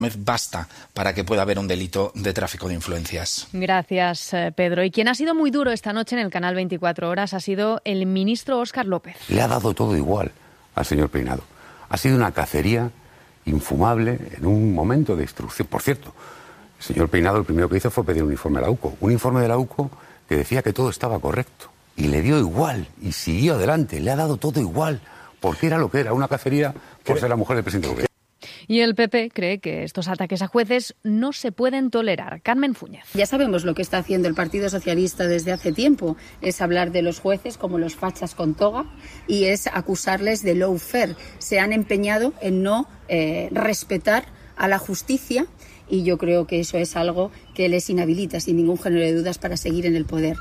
basta para que pueda haber un delito de tráfico de influencias. Gracias, Pedro. Y quien ha sido muy duro esta noche en el canal 24 Horas ha sido el ministro Óscar López. Le ha dado todo igual al señor Peinado. Ha sido una cacería infumable en un momento de instrucción. Por cierto, el señor Peinado lo primero que hizo fue pedir un informe a la UCO. Un informe de la UCO que decía que todo estaba correcto. Y le dio igual, y siguió adelante. Le ha dado todo igual, porque era lo que era, una cacería por ser la mujer del presidente López. Y el PP cree que estos ataques a jueces no se pueden tolerar. Carmen Fúñez. Ya sabemos lo que está haciendo el Partido Socialista desde hace tiempo. Es hablar de los jueces como los fachas con toga y es acusarles de lawfare. Se han empeñado en no respetar a la justicia y yo creo que eso es algo que les inhabilita sin ningún género de dudas para seguir en el poder.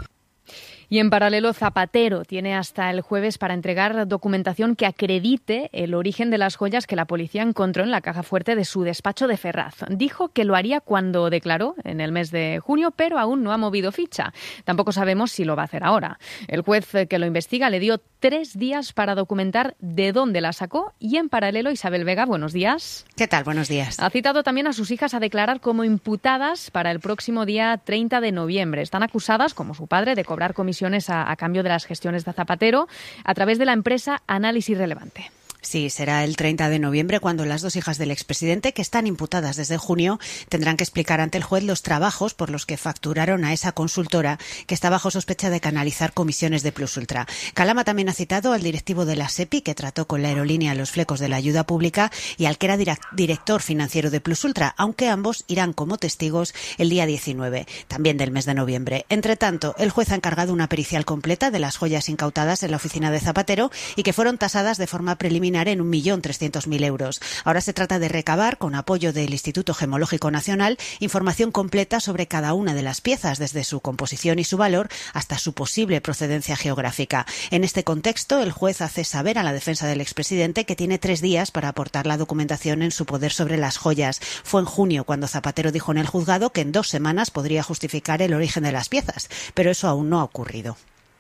Y en paralelo, Zapatero tiene hasta el jueves para entregar documentación que acredite el origen de las joyas que la policía encontró en la caja fuerte de su despacho de Ferraz. Dijo que lo haría cuando declaró, en el mes de junio, pero aún no ha movido ficha. Tampoco sabemos si lo va a hacer ahora. El juez que lo investiga le dio 3 días para documentar de dónde la sacó y en paralelo, Isabel Vega, buenos días. ¿Qué tal? Buenos días. Ha citado también a sus hijas a declarar como imputadas para el próximo día 30 de noviembre. Están acusadas, como su padre, de cobrar comisiones a cambio de las gestiones de Zapatero a través de la empresa Análisis Relevante. Sí, será el 30 de noviembre cuando las 2 hijas del expresidente, que están imputadas desde junio, tendrán que explicar ante el juez los trabajos por los que facturaron a esa consultora que está bajo sospecha de canalizar comisiones de Plus Ultra. Calama también ha citado al directivo de la SEPI, que trató con la aerolínea los flecos de la ayuda pública, y al que era director financiero de Plus Ultra, aunque ambos irán como testigos el día 19, también del mes de noviembre. Entre tanto, el juez ha encargado una pericial completa de las joyas incautadas en la oficina de Zapatero y que fueron tasadas de forma preliminar en 1.300.000 euros. Ahora se trata de recabar, con apoyo del Instituto Gemológico Nacional, información completa sobre cada una de las piezas, desde su composición y su valor hasta su posible procedencia geográfica. En este contexto, el juez hace saber a la defensa del expresidente que tiene 3 días para aportar la documentación en su poder sobre las joyas. Fue en junio cuando Zapatero dijo en el juzgado que en 2 semanas podría justificar el origen de las piezas, pero eso aún no ha ocurrido.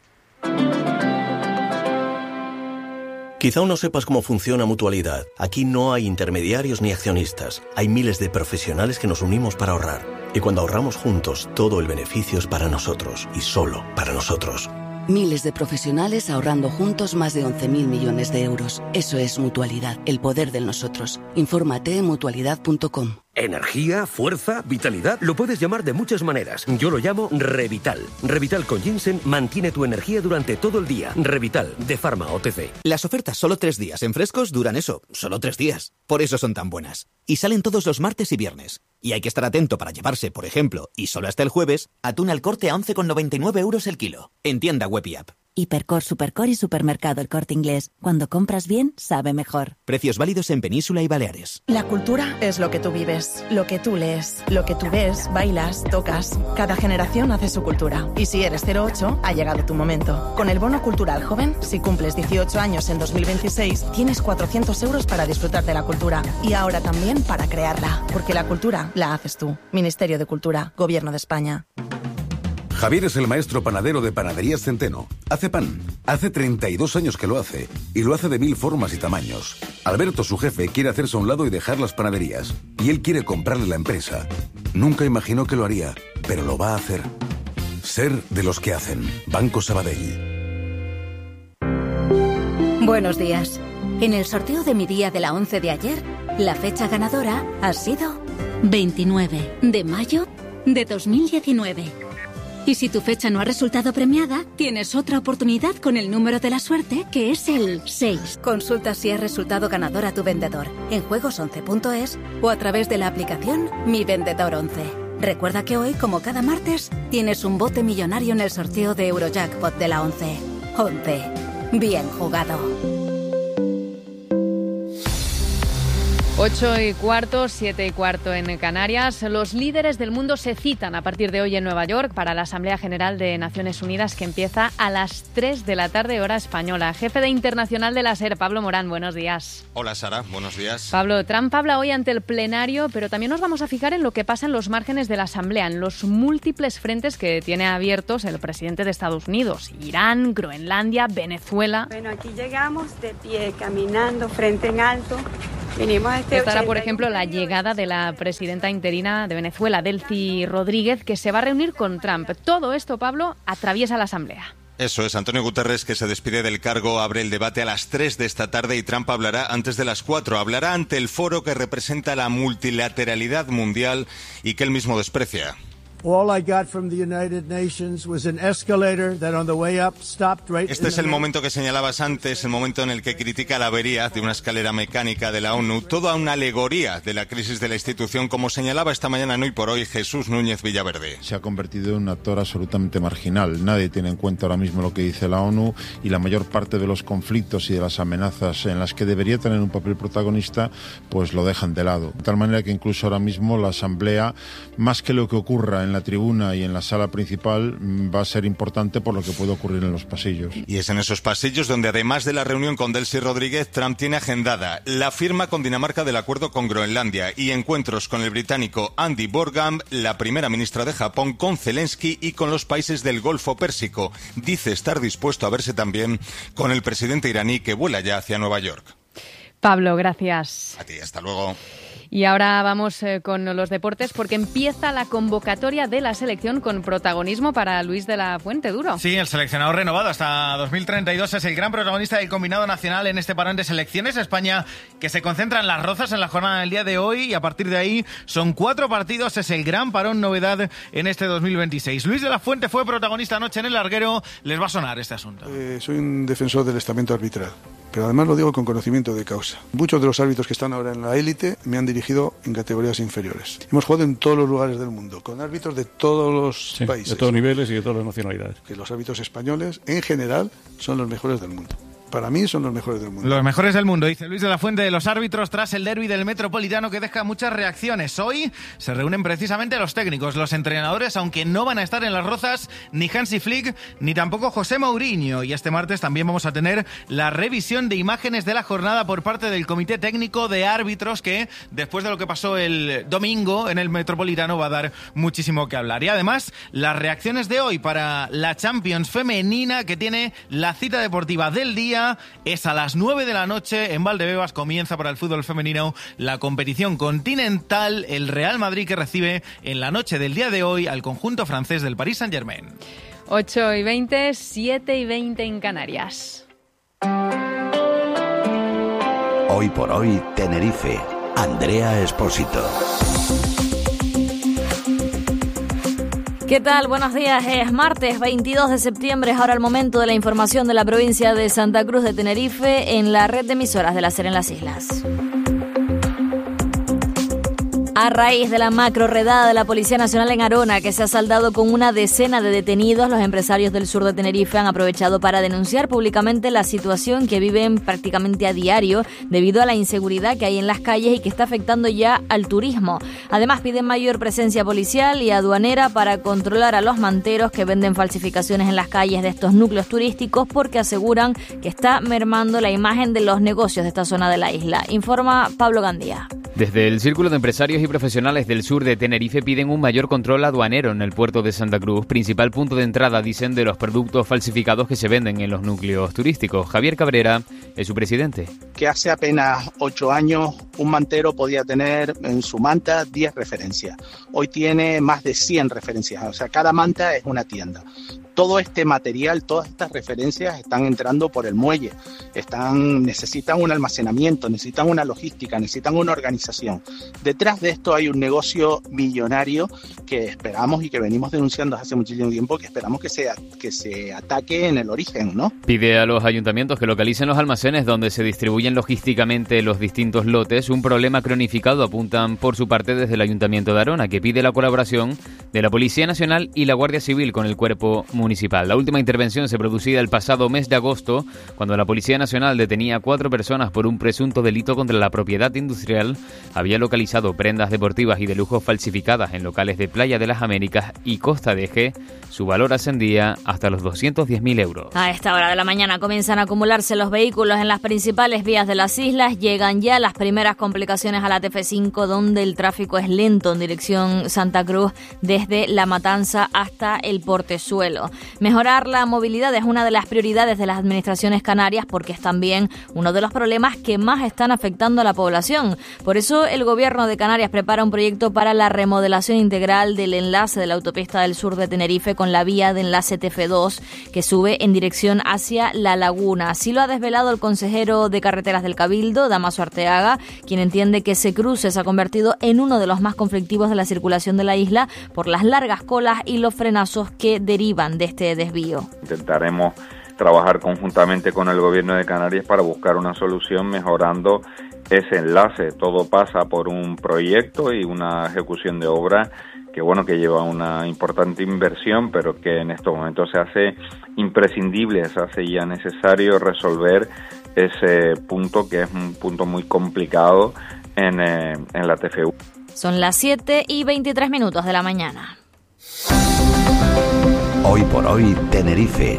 Quizá aún no sepas cómo funciona Mutualidad. Aquí no hay intermediarios ni accionistas. Hay miles de profesionales que nos unimos para ahorrar. Y cuando ahorramos juntos, todo el beneficio es para nosotros y solo para nosotros. Miles de profesionales ahorrando juntos más de 11.000 millones de euros. Eso es Mutualidad, el poder del nosotros. Infórmate en mutualidad.com. Energía, fuerza, vitalidad, lo puedes llamar de muchas maneras. Yo lo llamo Revital. Revital con ginseng mantiene tu energía durante todo el día. Revital, de Pharma OTC. Las ofertas solo 3 días en Frescos duran eso, solo 3 días. Por eso son tan buenas. Y salen todos los martes y viernes. Y hay que estar atento para llevarse, por ejemplo, y solo hasta el jueves, atún al Corte a 11,99 euros el kilo. En tienda web y app. Hipercor, Supercor y Supermercado El Corte Inglés. Cuando compras bien, sabe mejor. Precios válidos en Península y Baleares. La cultura es lo que tú vives, lo que tú lees, lo que tú ves, bailas, tocas. Cada generación hace su cultura. Y si eres 08, ha llegado tu momento. Con el Bono Cultural Joven, si cumples 18 años en 2026, tienes 400 euros para disfrutar de la cultura. Y ahora también para crearla. Porque la cultura la haces tú. Ministerio de Cultura, Gobierno de España. Javier es el maestro panadero de Panaderías Centeno. Hace pan. Hace 32 años que lo hace. Y lo hace de 1000 formas y tamaños. Alberto, su jefe, quiere hacerse a un lado y dejar las panaderías. Y él quiere comprarle la empresa. Nunca imaginó que lo haría, pero lo va a hacer. Ser de los que hacen. Banco Sabadell. Buenos días. En el sorteo de mi día de la 11 de ayer, la fecha ganadora ha sido 29 de mayo de 2019. Y si tu fecha no ha resultado premiada, tienes otra oportunidad con el número de la suerte, que es el 6. Consulta si has resultado ganador a tu vendedor en juegos11.es o a través de la aplicación Mi Vendedor 11. Recuerda que hoy, como cada martes, tienes un bote millonario en el sorteo de Eurojackpot de la 11. 11. Bien jugado. 8:15, 7:15 en Canarias. Los líderes del mundo se citan a partir de hoy en Nueva York para la Asamblea General de Naciones Unidas, que empieza a las 3 de la tarde, hora española. Jefe de Internacional de la SER, Pablo Morán, buenos días. Hola Sara, buenos días. Pablo, Trump habla hoy ante el plenario, pero también nos vamos a fijar en lo que pasa en los márgenes de la Asamblea, en los múltiples frentes que tiene abiertos el presidente de Estados Unidos: Irán, Groenlandia, Venezuela. Bueno, aquí llegamos de pie, caminando, frente en alto, Vinimos a Estará, por ejemplo, la llegada de la presidenta interina de Venezuela, Delcy Rodríguez, que se va a reunir con Trump. Todo esto, Pablo, atraviesa la Asamblea. Eso es, Antonio Guterres, que se despide del cargo, abre el debate a las 3 de esta tarde y Trump hablará antes de las 4. Hablará ante el foro que representa la multilateralidad mundial y que él mismo desprecia. Este es el momento que señalabas antes, el momento en el que critica la avería de una escalera mecánica de la ONU, toda una alegoría de la crisis de la institución, como señalaba esta mañana en Hoy por Hoy Jesús Núñez Villaverde. Se ha convertido en un actor absolutamente marginal. Nadie tiene en cuenta ahora mismo lo que dice la ONU y la mayor parte de los conflictos y de las amenazas en las que debería tener un papel protagonista, pues lo dejan de lado. De tal manera que incluso ahora mismo la Asamblea, más que lo que ocurra en la tribuna y en la sala principal, va a ser importante por lo que puede ocurrir en los pasillos. Y es en esos pasillos donde, además de la reunión con Delcy Rodríguez, Trump tiene agendada la firma con Dinamarca del acuerdo con Groenlandia y encuentros con el británico Andy Burnham, la primera ministra de Japón, con Zelensky y con los países del Golfo Pérsico. Dice estar dispuesto a verse también con el presidente iraní, que vuela ya hacia Nueva York. Pablo, gracias. A ti, hasta luego. Y ahora vamos con los deportes, porque empieza la convocatoria de la selección con protagonismo para Luis de la Fuente Duro. Sí, el seleccionado renovado hasta 2032 es el gran protagonista del combinado nacional en este parón de selecciones. España, que se concentra en Las Rozas en la jornada del día de hoy, y a partir de ahí son 4 partidos. Es el gran parón novedad en este 2026. Luis de la Fuente fue protagonista anoche en el larguero. Les va a sonar este asunto. Soy un defensor del estamento arbitral, pero además lo digo con conocimiento de causa. Muchos de los árbitros que están ahora en la élite me han dirigido en categorías inferiores. Hemos jugado en todos los lugares del mundo, con árbitros de todos los países. De todos niveles y de todas las nacionalidades. Que los árbitros españoles, en general, son los mejores del mundo. Para mí son los mejores del mundo. Los mejores del mundo, dice Luis de la Fuente de los árbitros tras el derbi del Metropolitano, que deja muchas reacciones. Hoy se reúnen precisamente los técnicos, los entrenadores, aunque no van a estar en Las Rozas ni Hansi Flick ni tampoco José Mourinho. Y este martes también vamos a tener la revisión de imágenes de la jornada por parte del Comité Técnico de Árbitros, que después de lo que pasó el domingo en el Metropolitano va a dar muchísimo que hablar. Y además, las reacciones de hoy para la Champions femenina, que tiene la cita deportiva del día. Es a las 9 de la noche en Valdebebas. Comienza para el fútbol femenino la competición continental. El Real Madrid, que recibe en la noche del día de hoy al conjunto francés del Paris Saint-Germain. 8:20, 7:20 en Canarias. Hoy por hoy, Tenerife. Andrea Espósito. ¿Qué tal? Buenos días. Es martes 22 de septiembre. Es ahora el momento de la información de la provincia de Santa Cruz de Tenerife en la red de emisoras de la SER en las islas. A raíz de la macro-redada de la Policía Nacional en Arona, que se ha saldado con una decena de detenidos, los empresarios del sur de Tenerife han aprovechado para denunciar públicamente la situación que viven prácticamente a diario debido a la inseguridad que hay en las calles y que está afectando ya al turismo. Además, piden mayor presencia policial y aduanera para controlar a los manteros que venden falsificaciones en las calles de estos núcleos turísticos, porque aseguran que está mermando la imagen de los negocios de esta zona de la isla. Informa Pablo Gandía. Desde el Círculo de Empresarios y Profesionales del Sur de Tenerife piden un mayor control aduanero en el puerto de Santa Cruz, principal punto de entrada, dicen, de los productos falsificados que se venden en los núcleos turísticos. Javier Cabrera es su presidente. Que hace apenas 8 años un mantero podía tener en su manta 10 referencias. Hoy tiene más de 100 referencias, o sea, cada manta es una tienda. Todo este material, todas estas referencias están entrando por el muelle, necesitan un almacenamiento, necesitan una logística, necesitan una organización. Detrás de esto hay un negocio millonario que esperamos y que venimos denunciando hace muchísimo tiempo, que esperamos que se ataque en el origen, ¿no? Pide a los ayuntamientos que localicen los almacenes donde se distribuyen logísticamente los distintos lotes, un problema cronificado, apuntan por su parte desde el Ayuntamiento de Arona, que pide la colaboración de la Policía Nacional y la Guardia Civil con el cuerpo municipal. La última intervención se producía el pasado mes de agosto, cuando la Policía Nacional detenía a 4 personas por un presunto delito contra la propiedad industrial. Había localizado prendas deportivas y de lujo falsificadas en locales de Playa de las Américas y Costa de Eje. Su valor ascendía hasta los 210.000 euros. A esta hora de la mañana comienzan a acumularse los vehículos en las principales vías de las islas. Llegan ya las primeras complicaciones a la TF5, donde el tráfico es lento en dirección Santa Cruz desde desde La Matanza hasta el Portezuelo. Mejorar la movilidad es una de las prioridades de las administraciones canarias porque es también uno de los problemas que más están afectando a la población. Por eso el Gobierno de Canarias prepara un proyecto para la remodelación integral del enlace de la autopista del sur de Tenerife con la vía de enlace TF2 que sube en dirección hacia La Laguna. Así lo ha desvelado el consejero de Carreteras del Cabildo, Damaso Arteaga, quien entiende que ese cruce se ha convertido en uno de los más conflictivos de la circulación de la isla por las largas colas y los frenazos que derivan de este desvío. Intentaremos trabajar conjuntamente con el Gobierno de Canarias para buscar una solución mejorando ese enlace. Todo pasa por un proyecto y una ejecución de obra que lleva una importante inversión, pero que en estos momentos se hace imprescindible, se hace ya necesario resolver ese punto que es un punto muy complicado en la TFU. Son las 7:23 de la mañana. Hoy por hoy, Tenerife.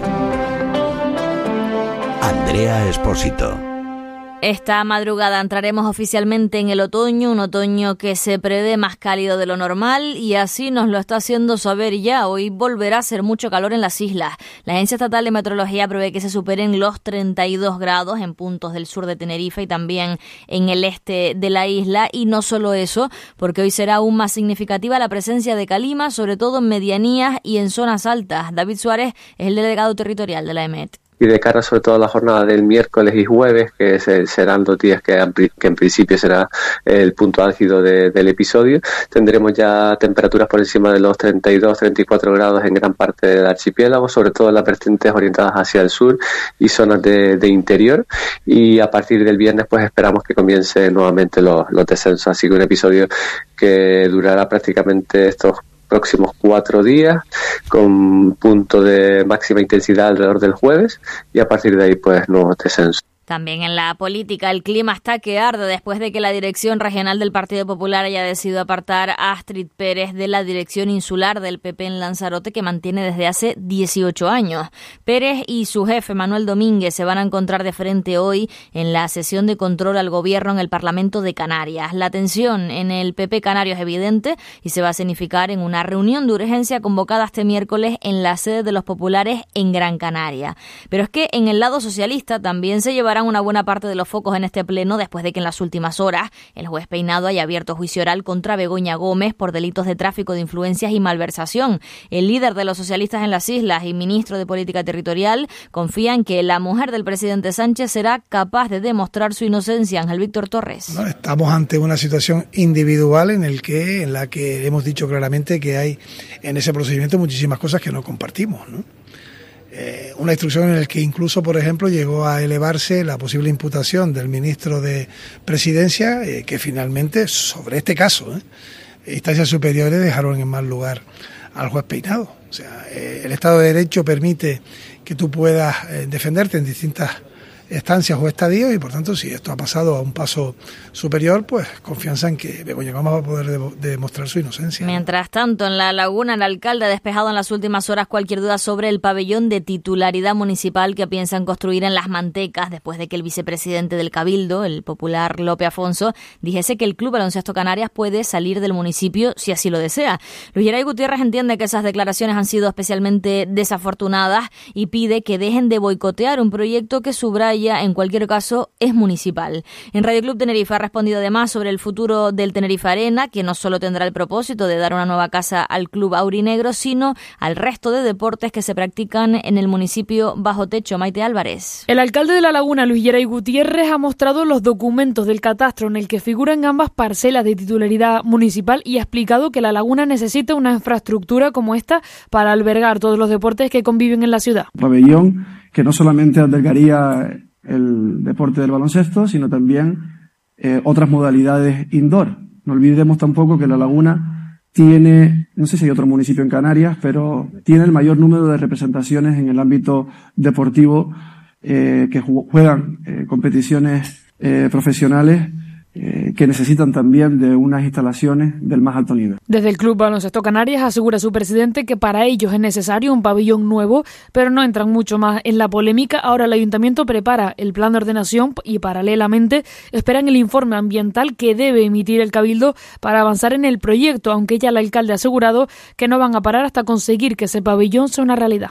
Andrea Espósito. Esta madrugada entraremos oficialmente en el otoño, un otoño que se prevé más cálido de lo normal y así nos lo está haciendo saber ya. Hoy volverá a hacer mucho calor en las islas. La Agencia Estatal de Meteorología prevé que se superen los 32 grados en puntos del sur de Tenerife y también en el este de la isla. Y no solo eso, porque hoy será aún más significativa la presencia de calima, sobre todo en medianías y en zonas altas. David Suárez es el delegado territorial de la EMET. Y de cara sobre todo a la jornada del miércoles y jueves, que serán 2 días que en principio será el punto álgido del episodio, tendremos ya temperaturas por encima de los 32-34 grados en gran parte del archipiélago, sobre todo en las vertientes orientadas hacia el sur y zonas de interior, y a partir del viernes pues esperamos que comiencen nuevamente los descensos, así que un episodio que durará prácticamente estos próximos 4 días, con punto de máxima intensidad alrededor del jueves, y a partir de ahí pues nuevos descensos. También en la política el clima está que arde después de que la dirección regional del Partido Popular haya decidido apartar a Astrid Pérez de la dirección insular del PP en Lanzarote, que mantiene desde hace 18 años. Pérez y su jefe Manuel Domínguez se van a encontrar de frente hoy en la sesión de control al gobierno en el Parlamento de Canarias. La tensión en el PP canario es evidente y se va a significar en una reunión de urgencia convocada este miércoles en la sede de los populares en Gran Canaria. Pero es que en el lado socialista también se llevará una buena parte de los focos en este pleno después de que en las últimas horas el juez Peinado haya abierto juicio oral contra Begoña Gómez por delitos de tráfico de influencias y malversación. El líder de los socialistas en las islas y ministro de Política Territorial confía en que la mujer del presidente Sánchez será capaz de demostrar su inocencia. Ángel Víctor Torres. No, estamos ante una situación individual en la que hemos dicho claramente que hay en ese procedimiento muchísimas cosas que no compartimos, ¿no? Una instrucción en la que incluso, por ejemplo, llegó a elevarse la posible imputación del ministro de Presidencia, que finalmente, sobre este caso, instancias superiores dejaron en mal lugar al juez Peinado. O sea, el Estado de Derecho permite que tú puedas defenderte en distintas estancias o estadios y, por tanto, si esto ha pasado a un paso superior, pues confianza en que Begoña Gómez va a poder demostrar su inocencia. Mientras tanto, en La Laguna, el alcalde ha despejado en las últimas horas cualquier duda sobre el pabellón de titularidad municipal que piensan construir en Las Mantecas después de que el vicepresidente del Cabildo, el popular Lope Afonso, dijese que el Club Baloncesto Canarias puede salir del municipio si así lo desea. Luis Geray Gutiérrez entiende que esas declaraciones han sido especialmente desafortunadas y pide que dejen de boicotear un proyecto que subraya en cualquier caso es municipal. En Radio Club Tenerife ha respondido además sobre el futuro del Tenerife Arena, que no solo tendrá el propósito de dar una nueva casa al club aurinegro, sino al resto de deportes que se practican en el municipio bajo techo. Maite Álvarez. El alcalde de La Laguna, Luis Geray Gutiérrez, ha mostrado los documentos del catastro en el que figuran ambas parcelas de titularidad municipal y ha explicado que La Laguna necesita una infraestructura como esta para albergar todos los deportes que conviven en la ciudad. Pabellón que no solamente albergaría el deporte del baloncesto, sino también otras modalidades indoor. No olvidemos tampoco que La Laguna tiene, no sé si hay otro municipio en Canarias, pero tiene el mayor número de representaciones en el ámbito deportivo que juegan competiciones profesionales que necesitan también de unas instalaciones del más alto nivel. Desde el Club Baloncesto Canarias asegura su presidente que para ellos es necesario un pabellón nuevo, pero no entran mucho más en la polémica. Ahora el ayuntamiento prepara el plan de ordenación y paralelamente esperan el informe ambiental que debe emitir el Cabildo para avanzar en el proyecto, aunque ya el alcalde ha asegurado que no van a parar hasta conseguir que ese pabellón sea una realidad.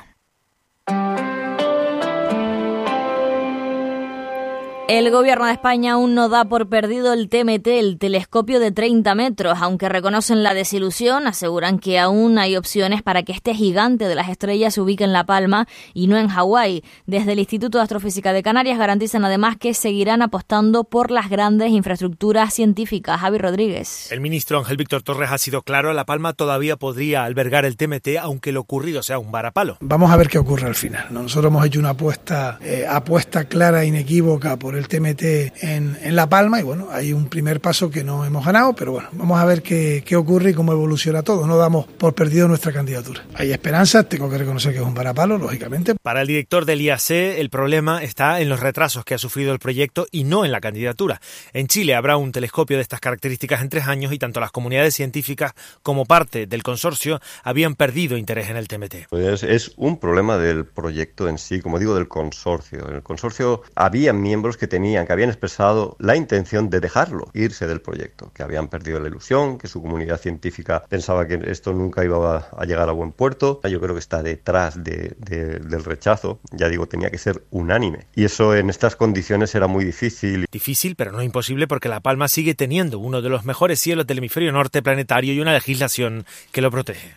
El Gobierno de España aún no da por perdido el TMT, el telescopio de 30 metros. Aunque reconocen la desilusión, aseguran que aún hay opciones para que este gigante de las estrellas se ubique en La Palma y no en Hawái. Desde el Instituto de Astrofísica de Canarias garantizan además que seguirán apostando por las grandes infraestructuras científicas. Javi Rodríguez. El ministro Ángel Víctor Torres ha sido claro, La Palma todavía podría albergar el TMT, aunque lo ocurrido sea un varapalo. Vamos a ver qué ocurre al final, ¿no? Nosotros hemos hecho una apuesta clara e inequívoca por el TMT en La Palma y bueno, hay un primer paso que no hemos ganado, pero bueno, vamos a ver qué ocurre y cómo evoluciona todo. No damos por perdido nuestra candidatura. Hay esperanzas, tengo que reconocer que es un varapalo, lógicamente. Para el director del IAC, el problema está en los retrasos que ha sufrido el proyecto y no en la candidatura. En Chile habrá un telescopio de estas características en 3 años y tanto las comunidades científicas como parte del consorcio habían perdido interés en el TMT. Pues es un problema del proyecto en sí, como digo, del consorcio. En el consorcio había miembros que habían expresado la intención de dejarlo, irse del proyecto, que habían perdido la ilusión, que su comunidad científica pensaba que esto nunca iba a llegar a buen puerto. Yo creo que está detrás del rechazo, ya digo, tenía que ser unánime. Y eso en estas condiciones era muy difícil. Difícil, pero no imposible, porque La Palma sigue teniendo uno de los mejores cielos del hemisferio norte planetario y una legislación que lo protege.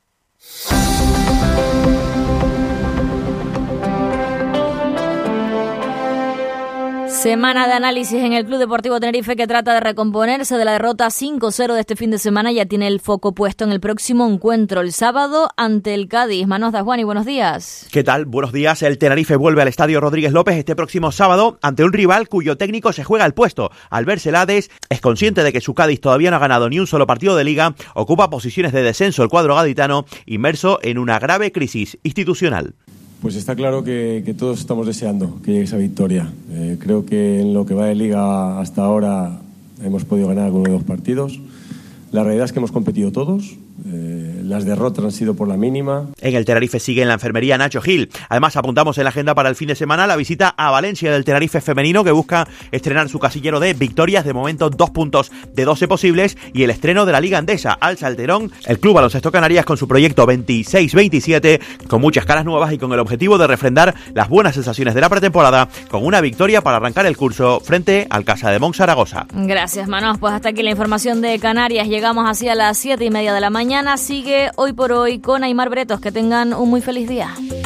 Semana de análisis en el Club Deportivo Tenerife, que trata de recomponerse de la derrota 5-0 de este fin de semana. Ya tiene el foco puesto en el próximo encuentro, el sábado, ante el Cádiz. Manos Dajuani, buenos días. ¿Qué tal? Buenos días. El Tenerife vuelve al Estadio Rodríguez López este próximo sábado ante un rival cuyo técnico se juega el puesto. Albert Celades es consciente de que su Cádiz todavía no ha ganado ni un solo partido de Liga, ocupa posiciones de descenso el cuadro gaditano, inmerso en una grave crisis institucional. Pues está claro que todos estamos deseando que llegue esa victoria. Creo que en lo que va de Liga hasta ahora hemos podido ganar algunos de los partidos. La realidad es que hemos competido todos. Las derrotas han sido por la mínima. En el Tenerife sigue en la enfermería Nacho Gil. Además, apuntamos en la agenda para el fin de semana la visita a Valencia del Tenerife femenino, que busca estrenar su casillero de victorias, de momento 2 puntos de 12 posibles, y el estreno de la Liga Endesa al Salterón. El Club Baloncesto Canarias con su proyecto 26-27, con muchas caras nuevas y con el objetivo de refrendar las buenas sensaciones de la pretemporada, con una victoria para arrancar el curso frente al Casademont Zaragoza. Gracias, Manos. Pues hasta aquí la información de Canarias. Llegamos hacia las 7:30 de la mañana. Sigue Hoy por Hoy con Aymar Bretos. Que tengan un muy feliz día.